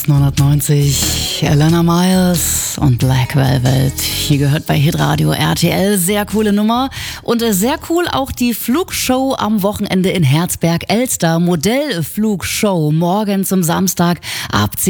1990, Elena Miles und Black Velvet. Hier gehört bei Hitradio RTL. Sehr coole Nummer. Und sehr cool auch die Flugshow am Wochenende in Herzberg-Elster. Modellflugshow morgen zum Samstag ab